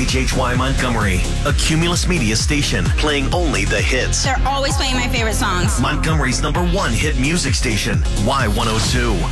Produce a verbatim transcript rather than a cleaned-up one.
H H Y Montgomery, a Cumulus Media station, playing only the hits. They're always playing my favorite songs. Montgomery's number one hit music station, Y one oh two.